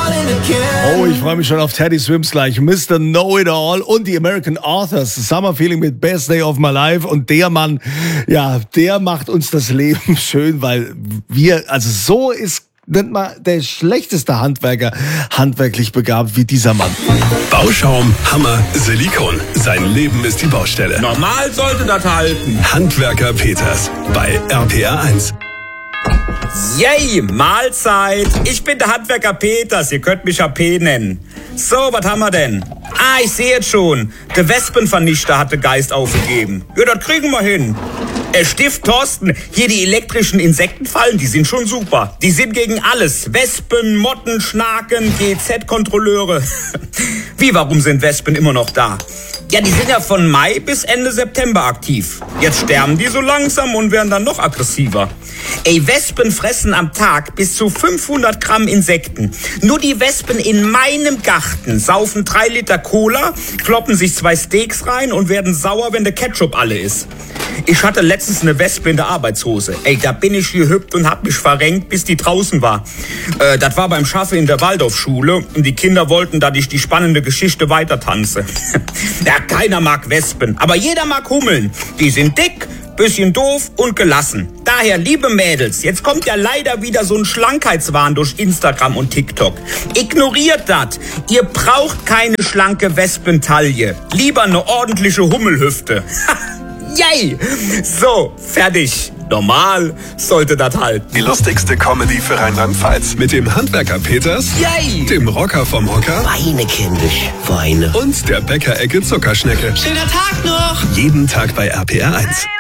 Oh, ich freue mich schon auf Teddy Swims gleich. Mr. Know-It-All und die American Authors. Summer Feeling mit Best Day of My Life. Und der Mann, ja, der macht uns das Leben schön, weil wir, also so ist, nennt man der schlechteste Handwerker handwerklich begabt wie dieser Mann. Bauschaum, Hammer, Silikon. Sein Leben ist die Baustelle. Normal sollte das halten. Handwerker Peters bei RPR 1. Yay, Mahlzeit. Ich bin der Handwerker Peters, ihr könnt mich AP nennen. So, was haben wir denn? Ich sehe jetzt schon. Der Wespenvernichter hat den Geist aufgegeben. Ja, das kriegen wir hin. Stift Thorsten, hier die elektrischen Insektenfallen, die sind schon super. Die sind gegen alles. Wespen, Motten, Schnaken, GZ-Kontrolleure. Wie, warum sind Wespen immer noch da? Ja, die sind ja von Mai bis Ende September aktiv. Jetzt sterben die so langsam und werden dann noch aggressiver. Wespen fressen am Tag bis zu 500 Gramm Insekten. Nur die Wespen in meinem Garten saufen 3 Liter Cola, kloppen sich 2 Steaks rein und werden sauer, wenn der Ketchup alle ist. Ich hatte letztens eine Wespe in der Arbeitshose. Da bin ich gehüpft und hab mich verrenkt, bis die draußen war. Das war beim Schaffe in der Waldorfschule und die Kinder wollten, dass ich die spannende Geschichte weiter tanze. Ja, keiner mag Wespen, aber jeder mag Hummeln. Die sind dick, bisschen doof und gelassen. Daher, liebe Mädels, jetzt kommt ja leider wieder so ein Schlankheitswahn durch Instagram und TikTok. Ignoriert das. Ihr braucht keine schlanke Wespentaille. Lieber eine ordentliche Hummelhüfte. Yay! So, fertig. Normal sollte das halten. Die lustigste Comedy für Rheinland-Pfalz mit dem Handwerker Peters, Yay! dem Rocker vom Hocker Weine, kindisch, weine. und der Bäckerecke Zuckerschnecke. Schöner Tag noch! Jeden Tag bei RPR 1.